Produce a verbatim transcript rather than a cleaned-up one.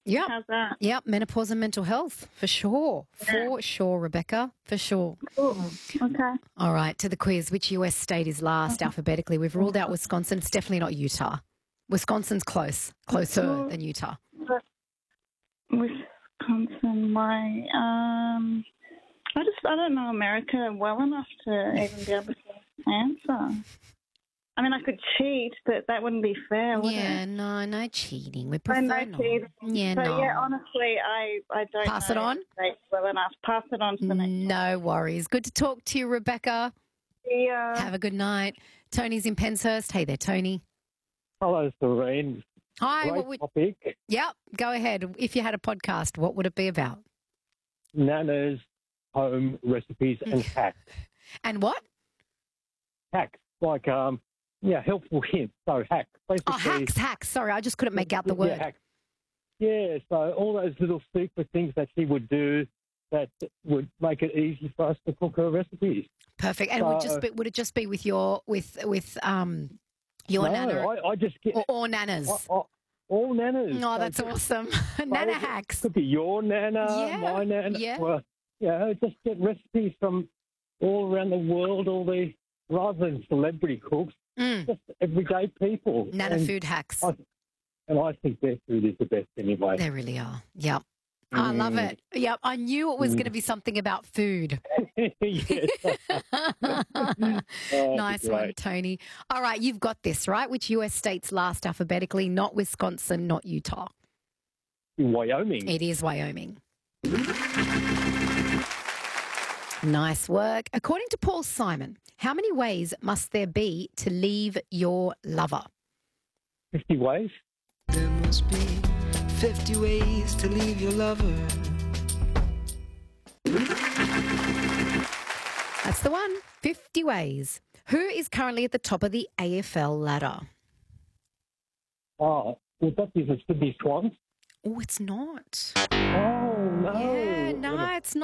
Yep. How's that? Yep. Menopause and mental health, for sure. For sure, Rebecca. For sure. Cool. Okay. All right. To the quiz. Which U S state is last alphabetically? We've ruled out Wisconsin. It's definitely not Utah. Wisconsin's close. Closer than Utah. Wisconsin, my um, I just I don't know America well enough to even be able to answer. I mean, I could cheat, but that wouldn't be fair, would Yeah, it? no, no cheating. We No, prefer no not. cheating. Yeah, But no. yeah, honestly, I, I don't Pass know it on? states well enough. Pass it on to the next one. No worries. Good to talk to you, Rebecca. Yeah. Have a good night. Tony's in Penshurst. Hey there, Tony. Hello, Serene. Hi. Great What would? topic. Yep. Go ahead. If you had a podcast, what would it be about? Nana's home recipes and hacks. And what? Hacks, like, um, yeah, helpful hints. So hacks. Basically, Oh, hacks, hacks. Sorry, I just couldn't make out the Yeah, word. hacks. Yeah, so all those little secret things that she would do that would make it easy for us to cook her recipes. Perfect. And would just So- be, would it just be with your with with um your no, nana I, I just get or, or nanas? I, I, all nanas. Oh, So that's just- awesome. so Nana it hacks. Could be your nana, Yeah, my nana. yeah. Well, yeah, just get recipes from all around the world, all the rather than celebrity cooks, Mm. just everyday people. Nana and food hacks. I, and I think their food is the best anyway. They really are. Yep. I love Mm. it. Yep. I knew it was going to be something about food. Yes. Oh, Nice one, great. Tony. All right, you've got this, right? Which U S states last alphabetically? Not Wisconsin, not Utah. In Wyoming. It is Wyoming. Nice work. According to Paul Simon, how many ways must there be to leave your lover? fifty ways. There must be fifty ways to leave your lover. That's the one. fifty ways. Who is currently at the top of the A F L ladder? Oh, well, that is a Sydney Swans. Oh, it's not. Oh, no. Yeah, no, it's not.